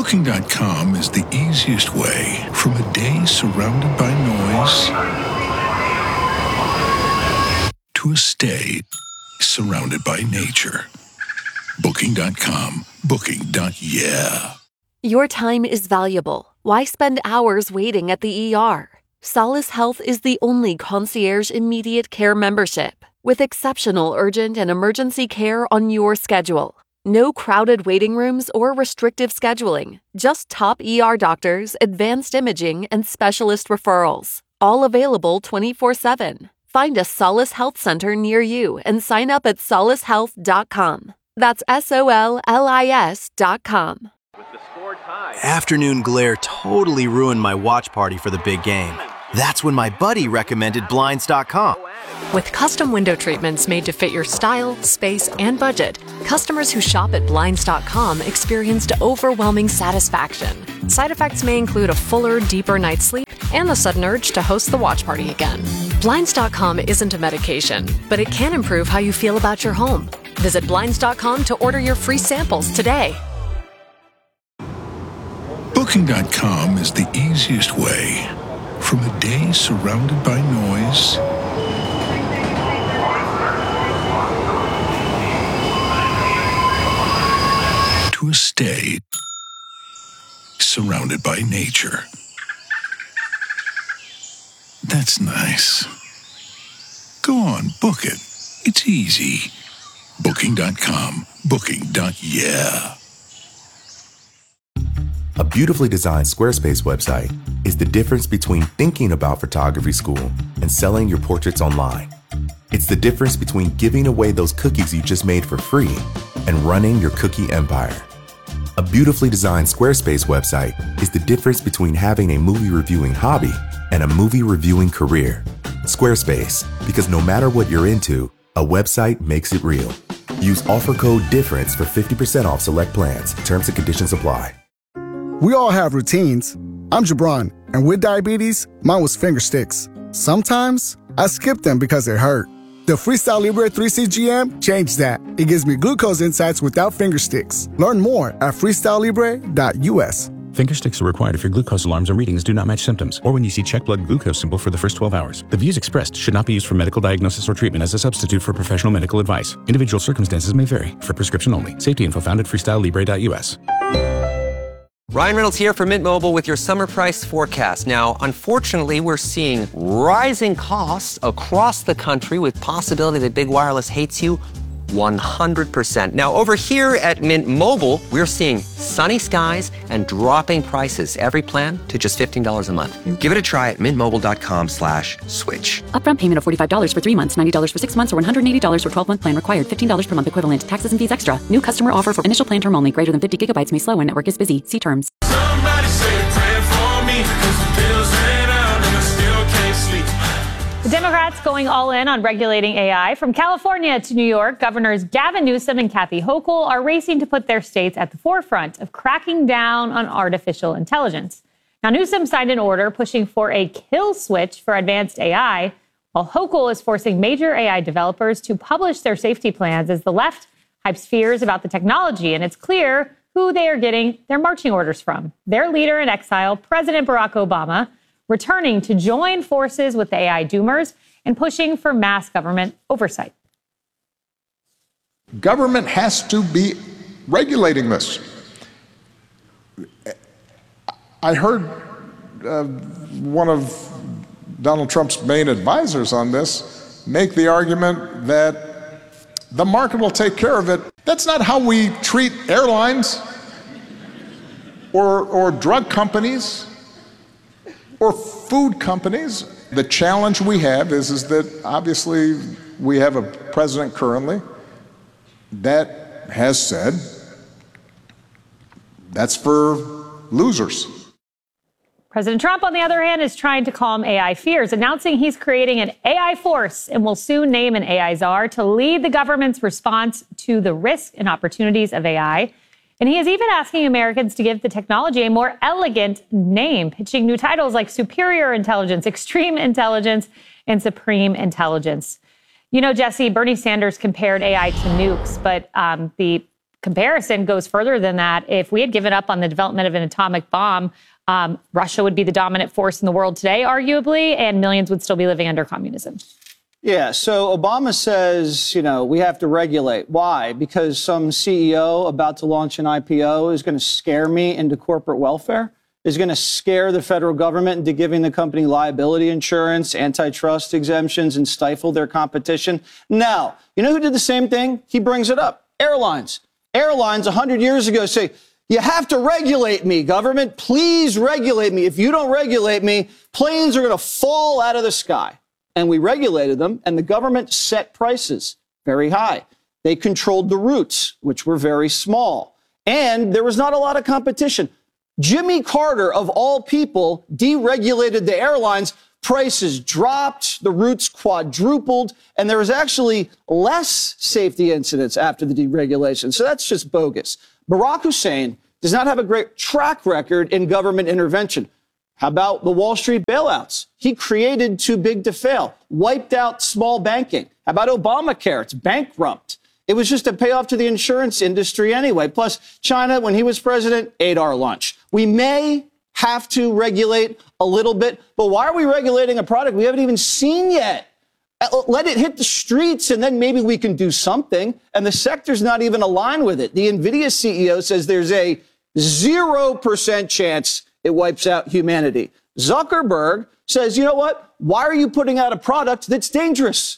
Booking.com is the easiest way from a day surrounded by noise to a stay surrounded by nature. Booking.com. Booking.yeah. Your time is valuable. Why spend hours waiting at the ER? Solace Health is the only concierge immediate care membership with exceptional urgent and emergency care on your schedule. No crowded waiting rooms or restrictive scheduling. Just top ER doctors, advanced imaging, and specialist referrals. All available 24/7. Find a Solace Health Center near you and sign up at solacehealth.com. That's SOLLIS.com. Afternoon glare totally ruined my watch party for the big game. That's when my buddy recommended Blinds.com. With custom window treatments made to fit your style, space, and budget, customers who shop at Blinds.com experienced overwhelming satisfaction. Side effects may include a fuller, deeper night's sleep and the sudden urge to host the watch party again. Blinds.com isn't a medication, but it can improve how you feel about your home. Visit Blinds.com to order your free samples today. Booking.com is the easiest way from a day surrounded by noise to a stay surrounded by nature. That's nice. Go on, book it. It's easy. Booking.com. Booking.yeah. A beautifully designed Squarespace website is the difference between thinking about photography school and selling your portraits online. It's the difference between giving away those cookies you just made for free and running your cookie empire. A beautifully designed Squarespace website is the difference between having a movie reviewing hobby and a movie reviewing career. Squarespace, because no matter what you're into, a website makes it real. Use offer code DIFFERENCE for 50% off select plans. Terms and conditions apply. We all have routines. I'm Jabron, and with diabetes, mine was finger sticks. Sometimes I skip them because they hurt. The Freestyle Libre 3CGM changed that. It gives me glucose insights without finger sticks. Learn more at freestylelibre.us. Finger sticks are required if your glucose alarms or readings do not match symptoms, or when you see check blood glucose symbol for the first 12 hours. The views expressed should not be used for medical diagnosis or treatment as a substitute for professional medical advice. Individual circumstances may vary. For prescription only. Safety info found at freestylelibre.us. Ryan Reynolds here for Mint Mobile with your summer price forecast. Now, unfortunately, we're seeing rising costs across the country with possibility that big wireless hates you 100%. Now, over here at Mint Mobile, we're seeing sunny skies and dropping prices. Every plan to just $15 a month. Give it a try at mintmobile.com/switch. Upfront payment of $45 for 3 months, $90 for 6 months, or $180 for 12-month plan required. $15 per month equivalent. Taxes and fees extra. New customer offer for initial plan term only. Greater than 50 gigabytes may slow when network is busy. See terms. Somebody say a prayer for me, 'cause the bills ran out and I still can't sleep. The Democrats going all in on regulating AI. From California to New York, Governors Gavin Newsom and Kathy Hochul are racing to put their states at the forefront of cracking down on artificial intelligence. Now, Newsom signed an order pushing for a kill switch for advanced AI, while Hochul is forcing major AI developers to publish their safety plans as the left hypes fears about the technology. And it's clear who they are getting their marching orders from. Their leader in exile, President Barack Obama, returning to join forces with the AI doomers and pushing for mass government oversight. Government has to be regulating this. I heard one of Donald Trump's main advisors on this make the argument that the market will take care of it. That's not how we treat airlines or drug companies or food companies. The challenge we have is that obviously we have a president currently that has said that's for losers. President Trump, on the other hand, is trying to calm AI fears, announcing he's creating an AI force and will soon name an AI czar to lead the government's response to the risks and opportunities of AI. And he is even asking Americans to give the technology a more elegant name, pitching new titles like superior intelligence, extreme intelligence, and supreme intelligence. You know, Jesse, Bernie Sanders compared AI to nukes, but the comparison goes further than that. If we had given up on the development of an atomic bomb, Russia would be the dominant force in the world today, arguably, and millions would still be living under communism. Yeah, so Obama says, we have to regulate. Why? Because some CEO about to launch an IPO is going to scare me into corporate welfare, is going to scare the federal government into giving the company liability insurance, antitrust exemptions, and stifle their competition. Now, you know who did the same thing? He brings it up. Airlines. Airlines 100 years ago say, you have to regulate me, government. Please regulate me. If you don't regulate me, planes are going to fall out of the sky. And we regulated them, and the government set prices very high. They controlled the routes, which were very small. And there was not a lot of competition. Jimmy Carter, of all people, deregulated the airlines. Prices dropped, the routes quadrupled, and there was actually less safety incidents after the deregulation. So that's just bogus. Barack Hussein does not have a great track record in government intervention. How about the Wall Street bailouts? He created too big to fail, wiped out small banking. How about Obamacare? It's bankrupt. It was just a payoff to the insurance industry anyway. Plus, China, when he was president, ate our lunch. We may have to regulate a little bit, but why are we regulating a product we haven't even seen yet? Let it hit the streets, and then maybe we can do something. And the sector's not even aligned with it. The NVIDIA CEO says there's a 0% chance it wipes out humanity. Zuckerberg says, you know what? Why are you putting out a product that's dangerous?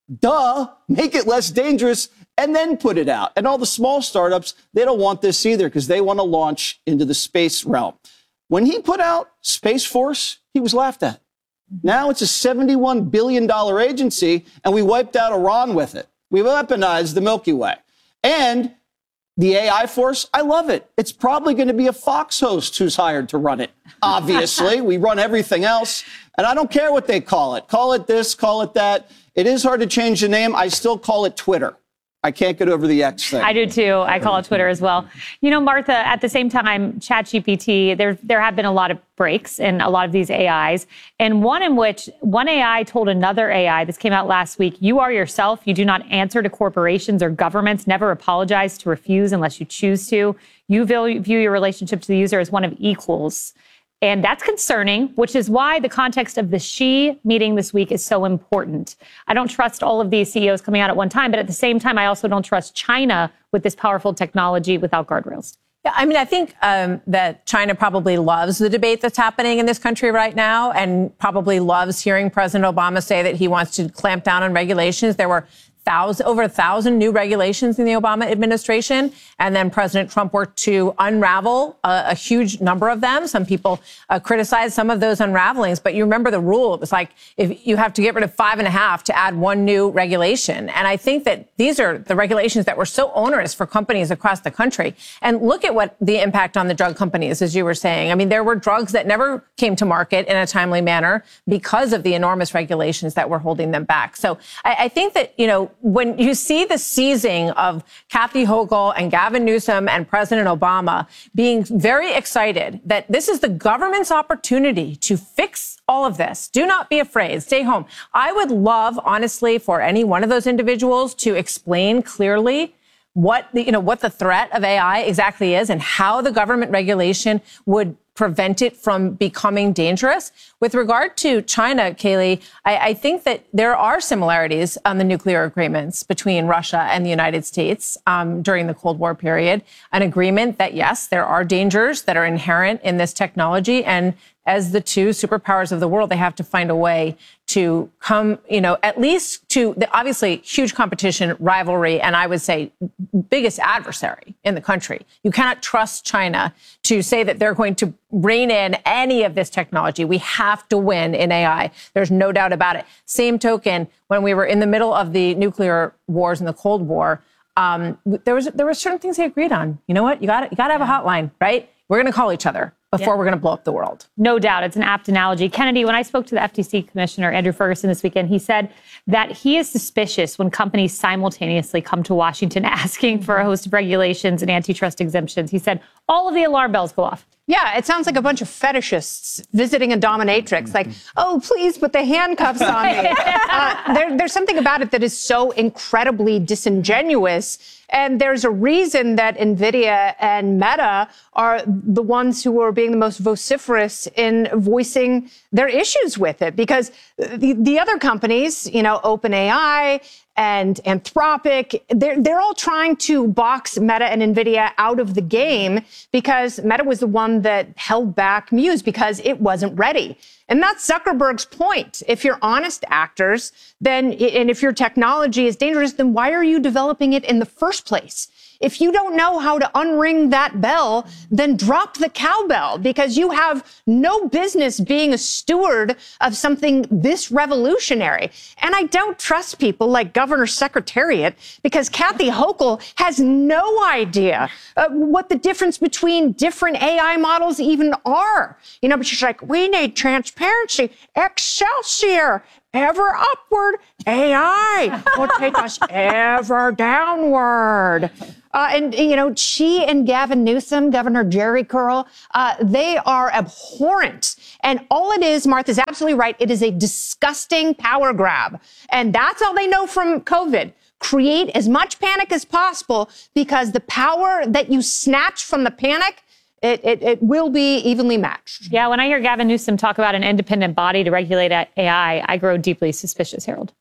Duh, make it less dangerous and then put it out. And all the small startups, they don't want this either because they want to launch into the space realm. When he put out Space Force, he was laughed at. Now it's a $71 billion agency, and we wiped out Iran with it. We weaponized the Milky Way. And the AI Force, I love it. It's probably going to be a Fox host who's hired to run it. Obviously, we run everything else, and I don't care what they call it. Call it this, call it that. It is hard to change the name. I still call it Twitter. I can't get over the X thing. I do too. I call it Twitter as well. Martha, at the same time, ChatGPT, there have been a lot of breaks in a lot of these AIs. And one in which one AI told another AI, this came out last week, you are yourself. You do not answer to corporations or governments. Never apologize to refuse unless you choose to. You view your relationship to the user as one of equals. And that's concerning, which is why the context of the Xi meeting this week is so important. I don't trust all of these CEOs coming out at one time, but at the same time, I also don't trust China with this powerful technology without guardrails. Yeah, I think that China probably loves the debate that's happening in this country right now and probably loves hearing President Obama say that he wants to clamp down on regulations. There were over 1,000 new regulations in the Obama administration. And then President Trump worked to unravel a huge number of them. Some people criticized some of those unravelings. But you remember the rule. It was like if you have to get rid of 5.5 to add one new regulation. And I think that these are the regulations that were so onerous for companies across the country. And look at what the impact on the drug companies, as you were saying. I mean, there were drugs that never came to market in a timely manner because of the enormous regulations that were holding them back. So I think that, when you see the seizing of Kathy Hochul and Gavin Newsom and President Obama being very excited that this is the government's opportunity to fix all of this. Do not be afraid. Stay home. I would love, honestly, for any one of those individuals to explain clearly what the threat of AI exactly is and how the government regulation would prevent it from becoming dangerous. With regard to China, Kayleigh, I think that there are similarities on the nuclear agreements between Russia and the United States during the Cold War period. An agreement that, yes, there are dangers that are inherent in this technology. And as the two superpowers of the world, they have to find a way to come, at least to the obviously huge competition, rivalry, and I would say biggest adversary in the country. You cannot trust China to say that they're going to rein in any of this technology. We have to win in AI. There's no doubt about it. Same token, when we were in the middle of the nuclear wars in the Cold War, there were certain things they agreed on. You know what? You got to have a hotline, right? We're going to call each other before we're going to blow up the world. No doubt. It's an apt analogy. Kennedy, when I spoke to the FTC Commissioner, Andrew Ferguson, this weekend, he said that he is suspicious when companies simultaneously come to Washington asking for a host of regulations and antitrust exemptions. He said all of the alarm bells go off. Yeah, it sounds like a bunch of fetishists visiting a dominatrix. Like, oh, please put the handcuffs on me. There's something about it that is so incredibly disingenuous. And there's a reason that NVIDIA and Meta are the ones who are being the most vociferous in voicing their issues with it. Because the other companies, you know, OpenAI and Anthropic, they're all trying to box Meta and NVIDIA out of the game because Meta was the one that held back Muse because it wasn't ready. And that's Zuckerberg's point. If you're honest actors, then, and if your technology is dangerous, then why are you developing it in the first place? If you don't know how to unring that bell, then drop the cowbell because you have no business being a steward of something this revolutionary. And I don't trust people like Governor Secretariat because Kathy Hochul has no idea what the difference between different AI models even are. You know, but she's like, we need transparency, Excelsior. Ever upward, AI will take us ever downward. And, you know, she and Gavin Newsom, Governor Jerry Curl, they are abhorrent. And all it is, Martha's absolutely right, it is a disgusting power grab. And that's all they know from COVID. Create as much panic as possible because the power that you snatch from the panic, it will be evenly matched. Yeah, when I hear Gavin Newsom talk about an independent body to regulate AI, I grow deeply suspicious, Harold.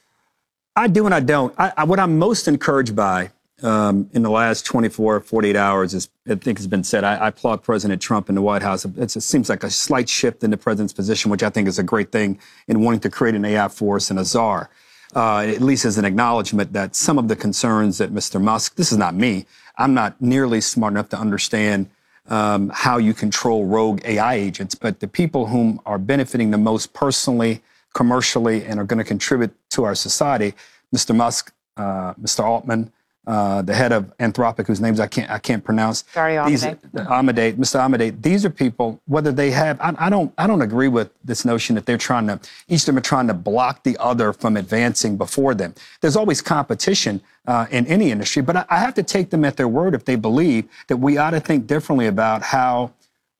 I do and I don't. What I'm most encouraged by in the last 24, 48 hours is, I think has been said, I applaud President Trump in the White House. It seems like a slight shift in the president's position, which I think is a great thing in wanting to create an AI force and a czar. At least as an acknowledgement that some of the concerns that Mr. Musk, this is not me, I'm not nearly smart enough to understand how you control rogue AI agents, but the people whom are benefiting the most personally, commercially, and are going to contribute to our society, Mr. Musk, Mr. Altman, the head of Anthropic, whose names I can't pronounce. Sorry, Mr. Amade. These are people, whether they have, I don't agree with this notion that each of them are trying to block the other from advancing before them. There's always competition in any industry, but I have to take them at their word if they believe that we ought to think differently about how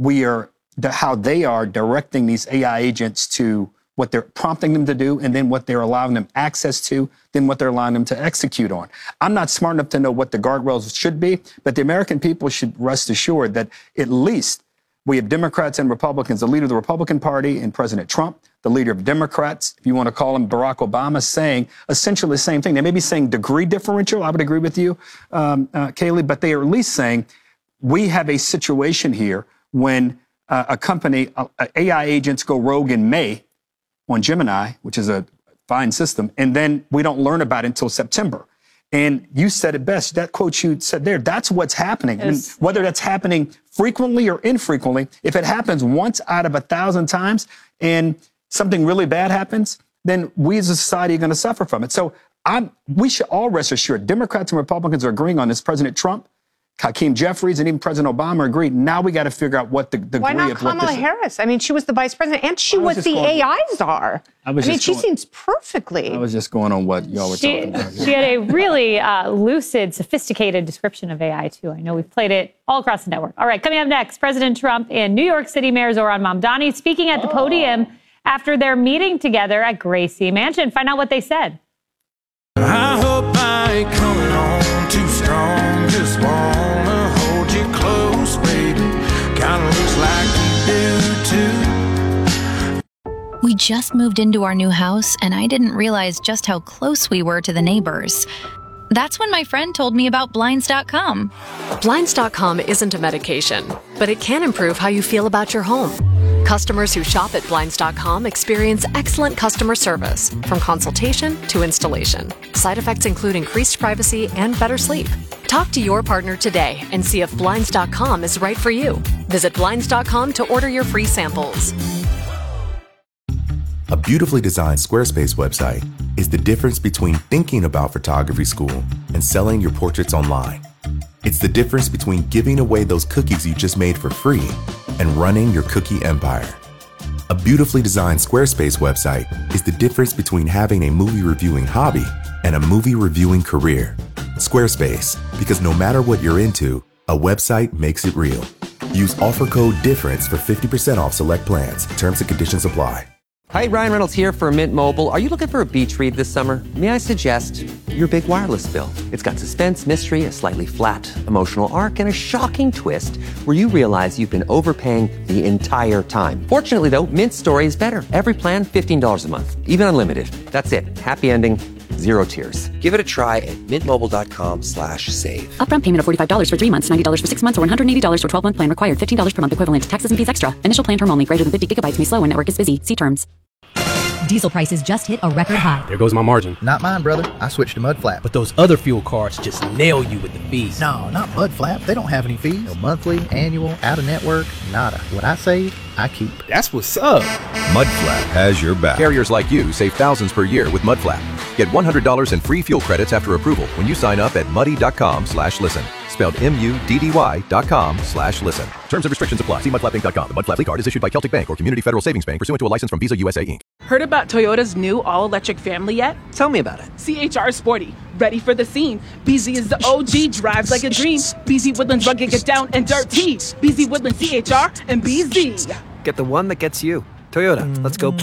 they are directing these AI agents to what they're prompting them to do, and then what they're allowing them access to, then what they're allowing them to execute on. I'm not smart enough to know what the guardrails should be, but the American people should rest assured that at least we have Democrats and Republicans, the leader of the Republican Party and President Trump, the leader of Democrats, if you want to call him Barack Obama, saying essentially the same thing. They may be saying degree differential, I would agree with you, Kayleigh, but they are at least saying we have a situation here when a company, AI agents go rogue in May, on Gemini, which is a fine system, and then we don't learn about it until September. And you said it best. That quote you said there, that's what's happening. And whether that's happening frequently or infrequently, if it happens once out of 1,000 times and something really bad happens, then we as a society are going to suffer from it. So we should all rest assured, Democrats and Republicans are agreeing on this. President Trump, Hakeem Jeffries, and even President Obama agreed. Now we got to figure out what the degree of what this is. Why not Kamala Harris? I mean, she was the vice president, and she was the AI czar. I mean, she seems perfectly. I was just going on what y'all were talking about. She had a really lucid, sophisticated description of AI, too. I know we've played it all across the network. All right, coming up next, President Trump and New York City Mayor Zohran Mamdani speaking at the podium after their meeting together at Gracie Mansion. Find out what they said. I hope I ain't coming on too strong. Just wanna hold you close, baby. Kinda looks like you do too. We just moved into our new house, and I didn't realize just how close we were to the neighbors. That's when my friend told me about Blinds.com. Blinds.com isn't a medication, but it can improve how you feel about your home. Customers who shop at Blinds.com experience excellent customer service, from consultation to installation. Side effects include increased privacy and better sleep. Talk to your partner today and see if Blinds.com is right for you. Visit Blinds.com to order your free samples. A beautifully designed Squarespace website is the difference between thinking about photography school and selling your portraits online. It's the difference between giving away those cookies you just made for free and running your cookie empire. A beautifully designed Squarespace website is the difference between having a movie reviewing hobby and a movie reviewing career. Squarespace, because no matter what you're into, a website makes it real. Use offer code DIFFERENCE for 50% off select plans. Terms and conditions apply. Hi, Ryan Reynolds here for Mint Mobile. Are you looking for a beach read this summer? May I suggest your big wireless bill? It's got suspense, mystery, a slightly flat emotional arc, and a shocking twist where you realize you've been overpaying the entire time. Fortunately, though, Mint's story is better. Every plan, $15 a month, even unlimited. That's it. Happy ending, zero tears. Give it a try at mintmobile.com/save. Upfront payment of $45 for 3 months, $90 for 6 months, or $180 for 12-month plan required. $15 per month equivalent. Taxes and fees extra. Initial plan term only. Greater than 50 gigabytes may slow when network is busy. See terms. Diesel prices just hit a record high. There goes my margin. Not mine, brother. I switched to Mudflap. But those other fuel cards just nail you with the fees. No, not Mudflap. They don't have any fees. No monthly, annual, out of network, nada. What I save, I keep. That's what's up. Mudflap has your back. Carriers like you save thousands per year with Mudflap. Get $100 in free fuel credits after approval when you sign up at muddy.com/listen. Spelled MUDDY.com/listen. Terms and restrictions apply. See mudflappinc.com. The Mudflap card is issued by Celtic Bank or Community Federal Savings Bank pursuant to a license from Visa USA Inc. Heard about Toyota's new all-electric family yet? Tell me about it. CHR Sporty. Ready for the scene. BZ is the OG, drives like a dream. BZ Woodlands rugged, get down and dirty. BZ Woodlands CHR and BZ. Get the one that gets you. Toyota, let's go.